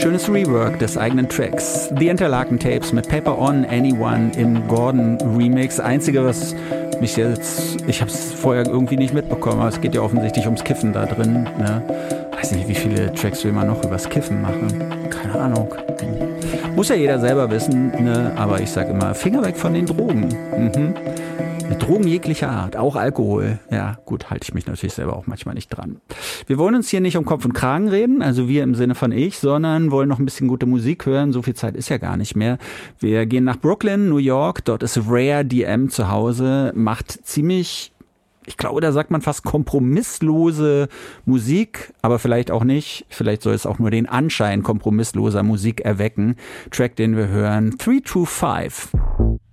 schönes Rework des eigenen Tracks. The Interlaken Tapes mit Paper On Anyone im Gordon Remix. Einzige, was mich jetzt, ich habe es vorher irgendwie nicht mitbekommen, aber es geht ja offensichtlich ums Kiffen da drin. Ne? Weiß nicht, wie viele Tracks will man noch übers Kiffen machen. Keine Ahnung. Muss ja jeder selber wissen, ne? Aber ich sage immer, Finger weg von den Drogen. Drogen jeglicher Art, auch Alkohol. Ja, gut, halte ich mich natürlich selber auch manchmal nicht dran. Wir wollen uns hier nicht um Kopf und Kragen reden, also wir im Sinne von ich, sondern wollen noch ein bisschen gute Musik hören. So viel Zeit ist ja gar nicht mehr. Wir gehen nach Brooklyn, New York. Dort ist Rare DM zu Hause, macht ziemlich, ich glaube, da sagt man fast kompromisslose Musik, aber vielleicht auch nicht. Vielleicht soll es auch nur den Anschein kompromissloser Musik erwecken. Track, den wir hören, 3 to 5.